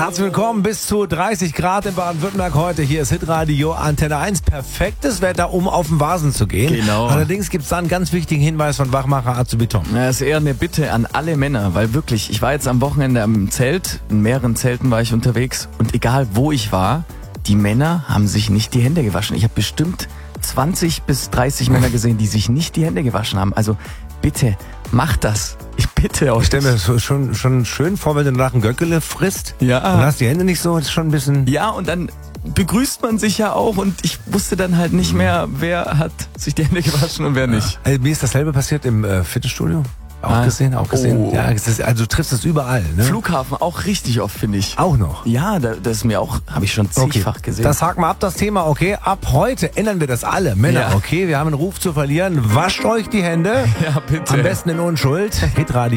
Herzlich willkommen bis zu 30 Grad in Baden-Württemberg heute. Hier ist Hitradio Antenne 1. Perfektes Wetter, um auf den Vasen zu gehen. Genau. Allerdings gibt es da einen ganz wichtigen Hinweis von Wachmacher Azubiton. Ja, das ist eher eine Bitte an alle Männer, weil wirklich, ich war jetzt am Wochenende am Zelt, in mehreren Zelten war ich unterwegs und egal wo ich war, die Männer haben sich nicht die Hände gewaschen. Ich habe bestimmt 20 bis 30 Männer gesehen, die sich nicht die Hände gewaschen haben. Also bitte, macht das. Ich bitte euch. Ich stelle mir das schon schön vor, wenn du nach einem Göckele frisst. Ja. Und hast die Hände nicht so, das ist schon ein bisschen... Ja, und dann begrüßt man sich ja auch und ich wusste dann halt nicht mehr, wer hat sich die Hände gewaschen und wer nicht. Mir ist dasselbe passiert im Fitnessstudio. Auch gesehen. Oh. Ja, also du triffst es überall. Ne? Flughafen auch richtig oft, finde ich. Auch noch. Ja, das ist mir auch, habe ich schon zigfach gesehen. Das haken wir ab, das Thema, okay? Ab heute ändern wir das alle. Männer, Ja. okay? Wir haben einen Ruf zu verlieren. Wascht euch die Hände. Ja, bitte. Am besten in Unschuld. Hitradio.